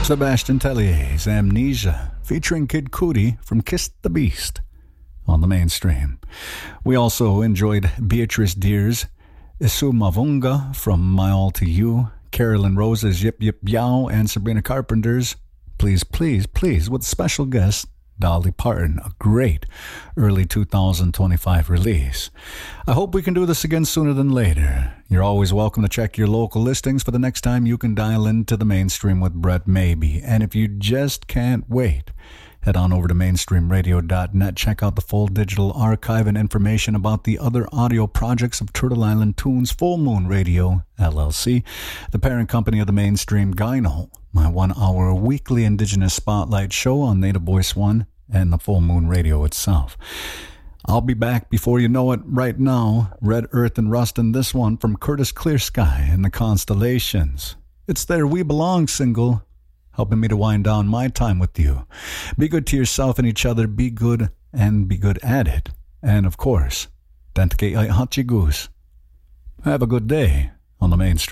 Sebastian Tellier's Amnesia, featuring Kid Cudi from Kiss the Beast on the mainstream. We also enjoyed Beatrice Deer's Isumavunga from My All to You, Carolyn Rose's Yip Yip Yow, and Sabrina Carpenter's Please, Please, Please, with special guest Dolly Parton, a great early 2025 release. I hope we can do this again sooner than later. You're always welcome to check your local listings for the next time you can dial into the mainstream with Brett Maybe. And if you just can't wait, head on over to mainstreamradio.net, check out the full digital archive and information about the other audio projects of Turtle Island Tunes, Full Moon Radio, LLC, the parent company of the Mainstream Gyno, my 1-hour weekly Indigenous Spotlight show on Native Voice One, and the Full Moon Radio itself. I'll be back before you know it. Right now, Red Earth and Rust, and this one from Curtis Clear Sky and the Constellations. It's their We Belong single, helping me to wind down my time with you. Be good to yourself and each other. Be good and be good at it. And of course, Dentake Hachi Goose. Have a good day on the Mainstream.